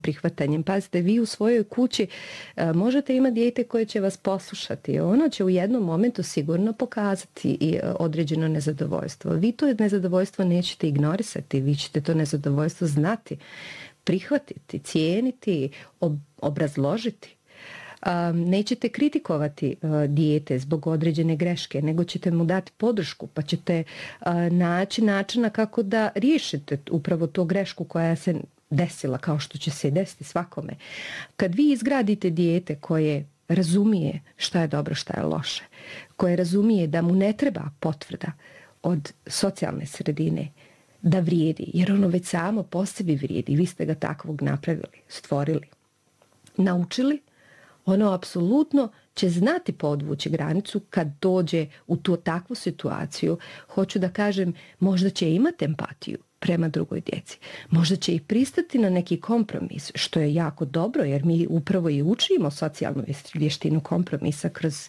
prihvatanjem. Pazite, vi u svojoj kući možete imati dijete koje će vas poslušati. Ono će u jednom momentu sigurno pokazati i određeno nezadovoljstvo. Vi to nezadovoljstvo nećete ignorisati, vi ćete to nezadovoljstvo znati, prihvatiti, cijeniti, obrazložiti. Nećete kritikovati dijete zbog određene greške, nego ćete mu dati podršku, pa ćete naći načina kako da riješite upravo tu grešku koja se desila, kao što će se desiti svakome. Kad vi izgradite dijete koje razumije šta je dobro, šta je loše, koje razumije da mu ne treba potvrda od socijalne sredine da vrijedi, jer ono već samo po sebi vrijedi, vi ste ga takvog napravili, stvorili, naučili, ono apsolutno će znati podvući granicu kad dođe u tu takvu situaciju. Hoću da kažem, možda će imati empatiju prema drugoj djeci. Možda će i pristati na neki kompromis, što je jako dobro, jer mi upravo i učimo socijalnu vještinu kompromisa kroz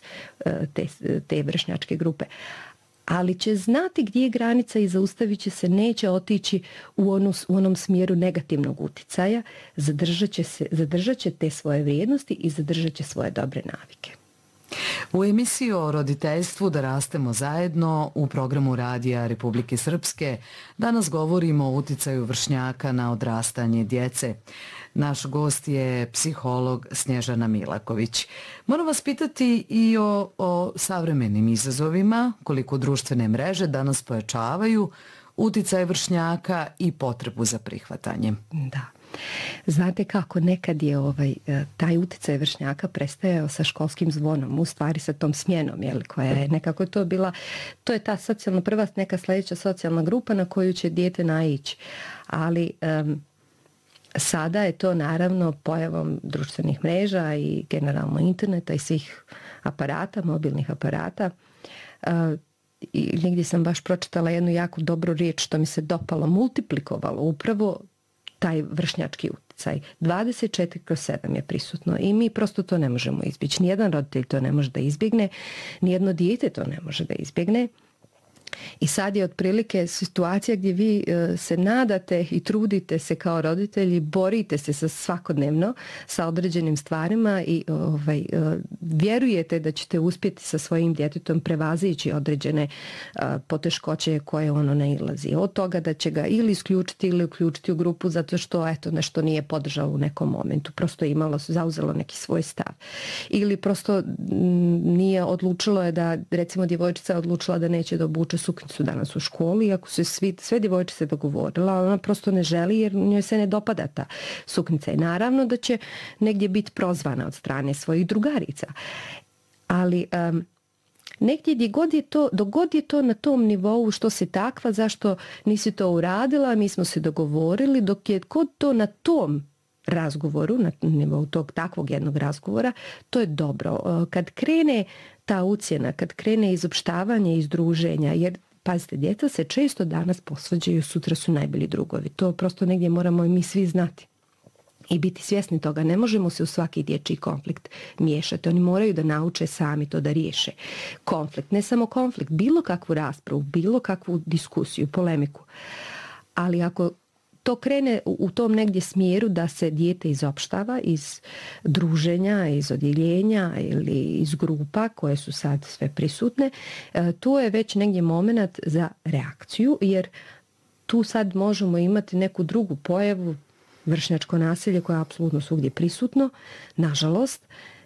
te vršnjačke grupe. Ali će znati gdje je granica i zaustavit će se, neće otići u onom smjeru negativnog uticaja, zadržat će te svoje vrijednosti i zadržat će svoje dobre navike. U emisiji o roditeljstvu Da rastemo zajedno u programu Radija Republike Srpske danas govorimo o uticaju vršnjaka na odrastanje djece. Naš gost je psiholog Snježana Milaković. Moram vas pitati i o savremenim izazovima, koliko društvene mreže danas pojačavaju uticaj vršnjaka i potrebu za prihvatanjem. Da. Znate kako, nekad je taj uticaj vršnjaka prestajao sa školskim zvonom, u stvari sa tom smjenom, koja je nekako to bila, to je ta socijalna prva, neka sljedeća socijalna grupa na koju će dijete naići. Ali sada je to naravno pojavom društvenih mreža i generalno interneta i svih aparata, mobilnih aparata. I negdje sam baš pročitala jednu jako dobru riječ što mi se dopalo, multiplikovalo upravo taj vršnjački utjecaj. 24/7 je prisutno i mi prosto to ne možemo izbjeći. Nijedan roditelj to ne može da izbjegne, nijedno dijete to ne može da izbjegne. I sad je otprilike situacija gdje vi se nadate i trudite se kao roditelji, borite se svakodnevno sa određenim stvarima i vjerujete da ćete uspjeti sa svojim djetetom prevazići određene poteškoće koje ono nailazi. Od toga da će ga ili isključiti ili uključiti u grupu zato što nešto nije podržalo u nekom momentu, prosto zauzelo neki svoj stav. Ili prosto nije odlučilo je da, recimo djevojčica je odlučila da neće da obuče suknjicu danas u školi, iako su sve djevojčice dogovorila, ona prosto ne želi jer njoj se ne dopada ta suknjica. I naravno da će negdje biti prozvana od strane svojih drugarica. Ali negdje dok god je to na tom nivou, što si takva, zašto nisi to uradila, mi smo se dogovorili, dok je kod to na tom razgovoru, na nivou tog takvog jednog razgovora, to je dobro. Kad krene ta ucjena, kad krene izopštavanje iz druženja, jer pazite, djeca se često danas posvađaju, sutra su najbolji drugovi. To prosto negdje moramo i mi svi znati i biti svjesni toga. Ne možemo se u svaki dječji konflikt miješati. Oni moraju da nauče sami to da riješe. Konflikt, ne samo konflikt, bilo kakvu raspravu, bilo kakvu diskusiju, polemiku. Ali ako to krene u tom negdje smjeru da se dijete izopštava iz druženja, iz odjeljenja ili iz grupa koje su sad sve prisutne, tu je već negdje moment za reakciju, jer tu sad možemo imati neku drugu pojavu, vršnjačko nasilje koje je apsolutno svugdje prisutno, nažalost.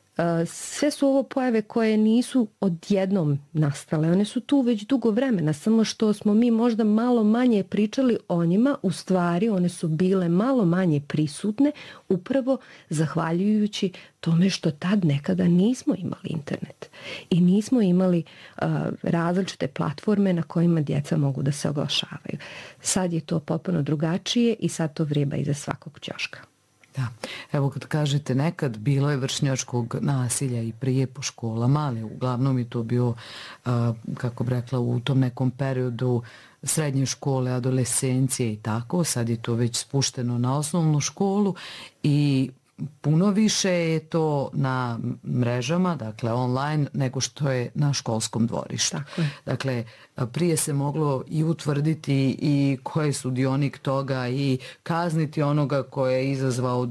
Sve su ovo pojave koje nisu odjednom nastale, one su tu već dugo vremena, samo što smo mi možda malo manje pričali o njima, u stvari one su bile malo manje prisutne upravo zahvaljujući tome što tad nekada nismo imali internet i nismo imali različite platforme na kojima djeca mogu da se oglašavaju. Sad je to potpuno drugačije i sad to vrijeba iza svakog ćoška. Da, evo kad kažete nekad, bilo je vršnjačkog nasilja i prije po školama, ali uglavnom je to bio, kako bi rekla, u tom nekom periodu srednje škole, adolescencije i tako. Sad je to već spušteno na osnovnu školu i puno više je to na mrežama, dakle online, nego što je na školskom dvorištu. Dakle, prije se moglo i utvrditi i ko je sudionik toga i kazniti onoga ko je izazvao